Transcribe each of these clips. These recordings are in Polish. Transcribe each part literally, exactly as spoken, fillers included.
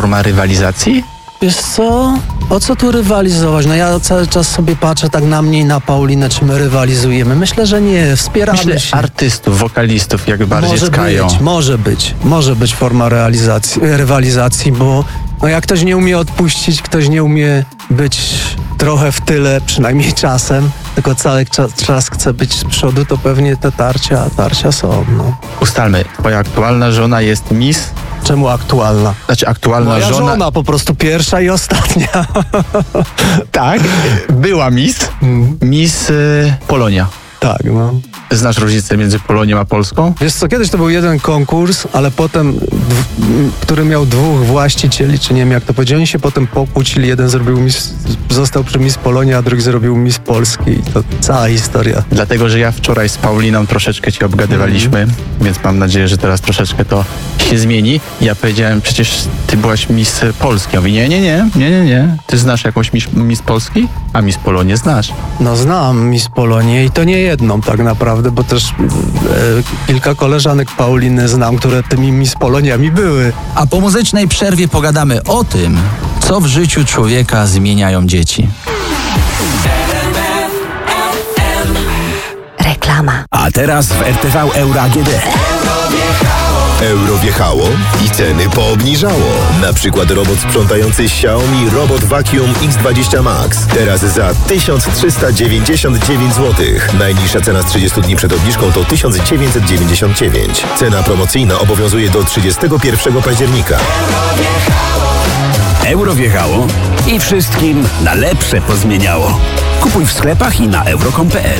forma rywalizacji? Wiesz co? O co tu rywalizować? No ja cały czas sobie patrzę tak na mnie i na Paulinę, czy my rywalizujemy. Myślę, że nie, wspieramy Myślę, się. artystów, wokalistów jak bardziej Może skają. być, może być. Może być forma realizacji, rywalizacji, bo no jak ktoś nie umie odpuścić, ktoś nie umie być trochę w tyle, przynajmniej czasem, tylko cały czas, czas chce być z przodu, to pewnie te tarcia, tarcia są. No. Ustalmy, twoja aktualna żona jest Miss? Czemu aktualna? Znaczy aktualna Moja żona... żona po prostu pierwsza i ostatnia. Tak, była Miss. Miss y, Polonia. Tak, no. Znasz różnicę między Polonią a Polską? Wiesz co, kiedyś to był jeden konkurs, ale potem, dw- m, który miał dwóch właścicieli, czy nie wiem jak to powiedzieć, oni się potem pokłócili, jeden zrobił Miss, został przy Miss Polonia, a drugi zrobił Miss Polski i to cała historia. Dlatego, że ja wczoraj z Pauliną troszeczkę cię obgadywaliśmy, mm. więc mam nadzieję, że teraz troszeczkę to się zmieni. Ja powiedziałem, przecież ty byłaś Miss Polski. Ja mówię, nie, nie, nie, nie, nie, nie. Ty znasz jakąś Miss, Miss Polski? A Miss Polonię znasz. No znam Miss Polonię i to nie jedną tak naprawdę, bo też e, kilka koleżanek Pauliny znam, które tymi Miss Poloniami były. A po muzycznej przerwie pogadamy o tym, co w życiu człowieka zmieniają dzieci. Reklama. A teraz w R T V Euro A G D. Euro wjechało i ceny poobniżało. Na przykład robot sprzątający Xiaomi Robot Vacuum X dwadzieścia Max. Teraz za tysiąc trzysta dziewięćdziesiąt dziewięć złotych. Najniższa cena z trzydziestu dni przed obniżką to tysiąc dziewięćset dziewięćdziesiąt dziewięć. Cena promocyjna obowiązuje do trzydziestego pierwszego października. Euro wjechało i wszystkim na lepsze pozmieniało. Kupuj w sklepach i na euro kropka com kropka p l.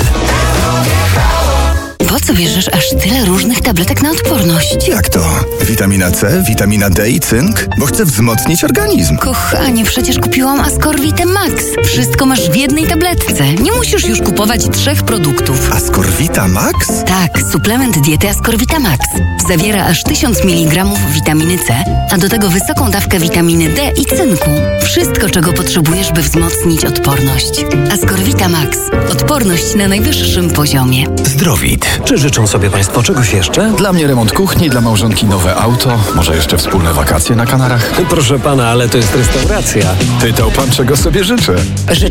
Po co bierzesz aż tyle różnych tabletek na odporność? Jak to? Witamina C, witamina D i cynk? Bo chcę wzmocnić organizm. Kochanie, przecież kupiłam Ascorvitę Max. Wszystko masz w jednej tabletce. Nie musisz już kupować trzech produktów. Ascorvita Max? Tak, suplement diety Ascorvita Max. Zawiera aż tysiąc miligramów witaminy C, a do tego wysoką dawkę witaminy D i cynku. Wszystko, czego potrzebujesz, by wzmocnić odporność. Ascorvita Max. Odporność na najwyższym poziomie. Zdrowit. Czy życzą sobie Państwo czegoś jeszcze? Dla mnie remont kuchni, dla małżonki nowe auto, może jeszcze wspólne wakacje na Kanarach. Proszę Pana, ale to jest restauracja. Pytał Pan, czego sobie życzę.